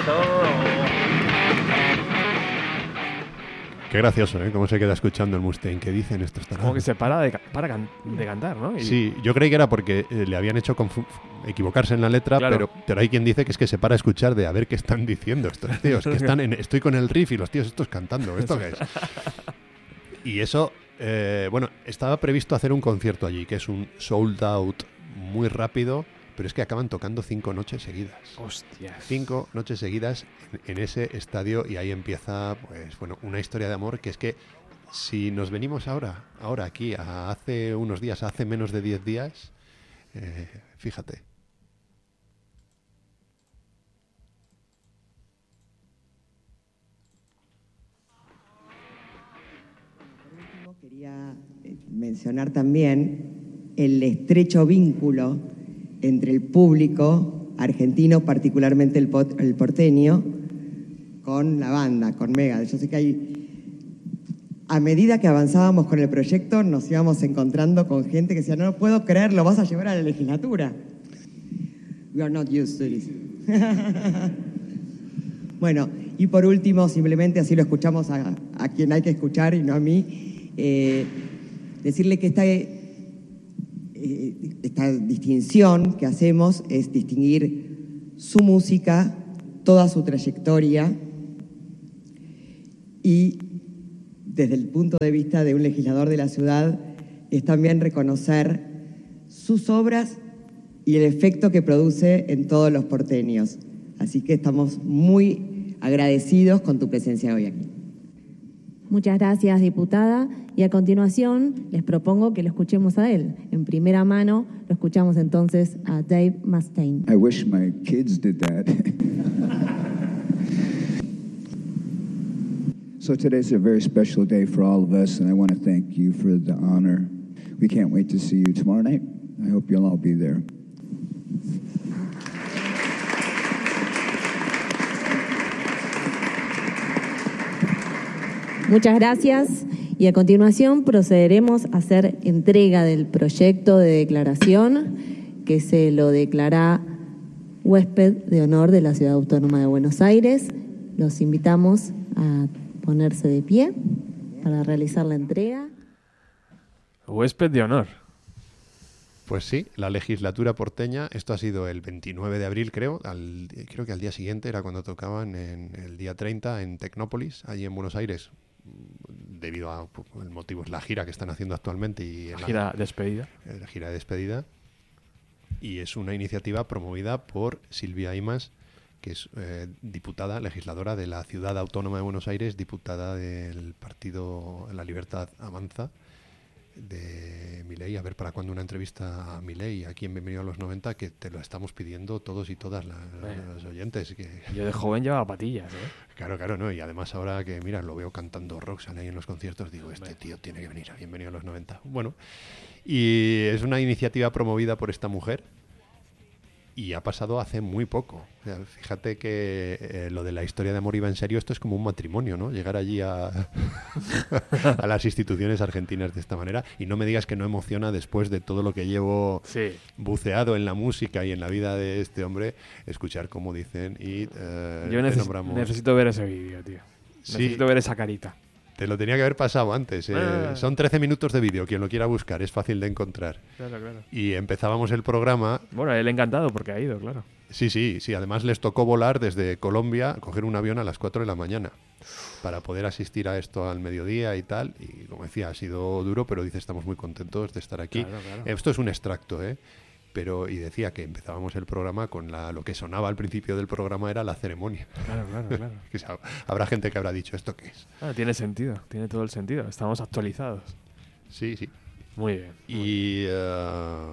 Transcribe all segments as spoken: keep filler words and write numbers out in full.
Qué gracioso, ¿eh? Cómo se queda escuchando el Mustaine. ¿Qué dicen estos tarados? Como que se para de, para can- de cantar, ¿no? Y... Sí, yo creí que era porque eh, le habían hecho confu- equivocarse en la letra, Claro. pero, pero hay quien dice que es que se para a escuchar de a ver qué están diciendo estos tíos, que están en, estoy con el riff y los tíos estos cantando. ¿Esto qué es? Y eso, eh, bueno, estaba previsto hacer un concierto allí, que es un sold out muy rápido, pero es que acaban tocando cinco noches seguidas. Hostias. Cinco noches seguidas en, en ese estadio y ahí empieza, pues bueno, una historia de amor que es que si nos venimos ahora, ahora aquí, a hace unos días, hace menos de diez días, eh, fíjate. Quería mencionar también el estrecho vínculo entre el público argentino, particularmente el, pot, el porteño, con la banda, con Megadeth. Yo sé que hay, a medida que avanzábamos con el proyecto, nos íbamos encontrando con gente que decía, no, no puedo creer, lo vas a llevar a la legislatura. We are not used to this. Bueno, y por último, simplemente así lo escuchamos a, a quien hay que escuchar y no a mí, eh, decirle que esta, eh, esta distinción que hacemos es distinguir su música, toda su trayectoria y desde el punto de vista de un legislador de la ciudad es también reconocer sus obras y el efecto que produce en todos los porteños. Así que estamos muy agradecidos con tu presencia hoy aquí. Muchas gracias, diputada. Y a continuación les propongo que lo escuchemos a él. En primera mano lo escuchamos entonces a Dave Mustaine. I wish my kids did that. So today's a very special day for all of us, and I want to thank you for the honor. We can't wait to see you tomorrow night. I hope you'll all be there. Muchas gracias. Y a continuación procederemos a hacer entrega del proyecto de declaración que se lo declara huésped de honor de la Ciudad Autónoma de Buenos Aires. Los invitamos a ponerse de pie para realizar la entrega. Huésped de honor. Pues sí, la legislatura porteña, esto ha sido el veintinueve de abril, creo, al, creo que al día siguiente era cuando tocaban en el día treinta en Tecnópolis, allí en Buenos Aires, debido a pues, el motivo es la gira que están haciendo actualmente y La en gira la, despedida. la gira de despedida, y es una iniciativa promovida por Silvia Imaz, que es eh, diputada, legisladora de la Ciudad Autónoma de Buenos Aires, diputada del partido La Libertad Avanza de Milei. A ver para cuándo una entrevista a Milei aquí en Bienvenido a los noventa, que te lo estamos pidiendo todos y todas las, Bueno, los oyentes. Que... Yo de joven llevaba patillas, ¿eh? Claro, claro, ¿no? Y además ahora que, mira, lo veo cantando rock, sale ahí en los conciertos, digo, este tío tiene que venir a Bienvenido a los noventa. Bueno, y es una iniciativa promovida por esta mujer y ha pasado hace muy poco. O sea, fíjate que eh, lo de la historia de amor iba en serio, esto es como un matrimonio, ¿no? Llegar allí a, a las instituciones argentinas de esta manera, y no me digas que no emociona después de todo lo que llevo Sí. buceado en la música y en la vida de este hombre, escuchar cómo dicen y eh, Yo te neces- nombramos... necesito ver ese vídeo, tío. Sí. Necesito ver esa carita. Te lo tenía que haber pasado antes. eh. Ah. Son trece minutos de vídeo, quien lo quiera buscar, es fácil de encontrar. Claro, claro. Y empezábamos el programa. Bueno, él encantado porque ha ido, claro. Sí, sí, sí. Además les tocó volar desde Colombia, coger un avión a las cuatro de la mañana para poder asistir a esto al mediodía y tal. Y como decía, ha sido duro, pero dice, estamos muy contentos de estar aquí. Claro, claro. Esto es un extracto, ¿eh? Pero, y decía que empezábamos el programa con la, lo que sonaba al principio del programa era la ceremonia. Claro, claro, claro. Que sa- Habrá gente que habrá dicho, ¿esto qué es? Ah, tiene sentido, tiene todo el sentido. Estamos actualizados. Sí, sí. Muy bien. muy bien. Y eh,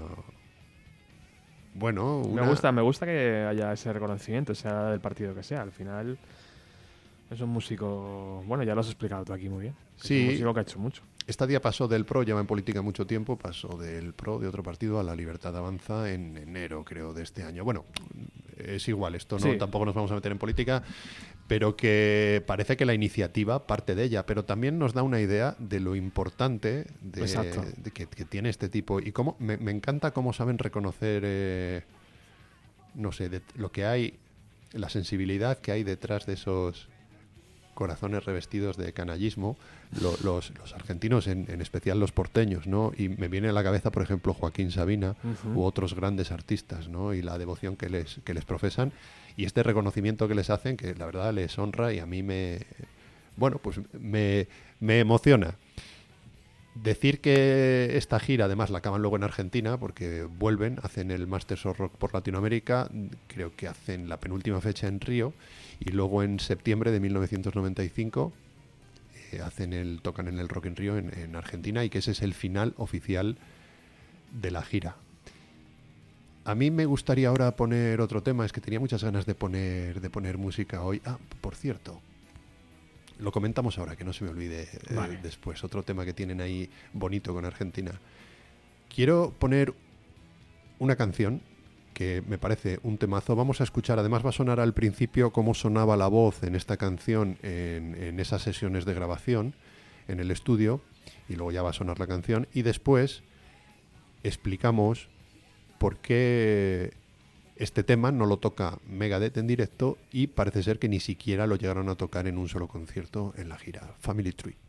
bueno, una- Me gusta, me gusta que haya ese reconocimiento, sea del partido que sea. Al final es un músico, bueno, ya lo has explicado tú aquí muy bien. Es Sí. un músico que ha hecho mucho. Esta día pasó del P R O, lleva en política mucho tiempo, pasó del P R O, de otro partido, a la Libertad Avanza en enero, creo, de este año. Bueno, es igual, esto no, Sí. tampoco nos vamos a meter en política, pero que parece que la iniciativa parte de ella, pero también nos da una idea de lo importante de, Exacto. de que, que tiene este tipo. Y cómo me, me encanta cómo saben reconocer, eh, no sé, de lo que hay la sensibilidad que hay detrás de esos corazones revestidos de canallismo, lo, los, los argentinos, en, en especial los porteños, ¿no? Y me viene a la cabeza, por ejemplo, Joaquín Sabina uh-huh. u otros grandes artistas, ¿no? Y la devoción que les, que les profesan y este reconocimiento que les hacen, que la verdad les honra y a mí me, bueno, pues me, me emociona. Decir que esta gira además la acaban luego en Argentina porque vuelven, hacen el Masters of Rock por Latinoamérica, creo que hacen la penúltima fecha en Río y luego en septiembre de mil novecientos noventa y cinco eh, hacen el tocan en el Rock in Rio en, en Argentina y que ese es el final oficial de la gira. A mí me gustaría ahora poner otro tema, es que tenía muchas ganas de poner, de poner música hoy. Ah, por cierto, lo comentamos ahora, que no se me olvide vale. eh, después. Otro tema que tienen ahí bonito con Argentina. Quiero poner una canción que me parece un temazo. Vamos a escuchar, además va a sonar al principio cómo sonaba la voz en esta canción en, en esas sesiones de grabación en el estudio, y luego ya va a sonar la canción. Y después explicamos por qué este tema no lo toca Megadeth en directo y parece ser que ni siquiera lo llegaron a tocar en un solo concierto en la gira. Family Tree.